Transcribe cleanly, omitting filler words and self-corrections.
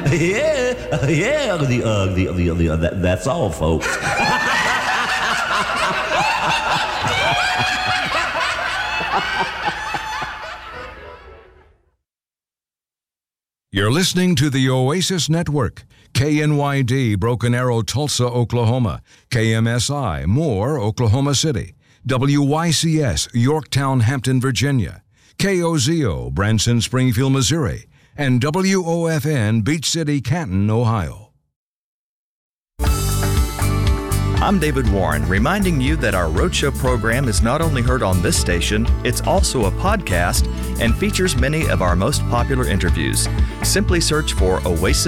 That's all, folks. You're listening to the Oasis Network. KNYD, Broken Arrow, Tulsa, Oklahoma. KMSI, Moore, Oklahoma City. WYCS, Yorktown, Hampton, Virginia. KOZO, Branson, Springfield, Missouri. And WOFN, Beach City, Canton, Ohio. I'm David Warren, reminding you that our Roadshow program is not only heard on this station, it's also a podcast and features many of our most popular interviews. Simply search for Oasis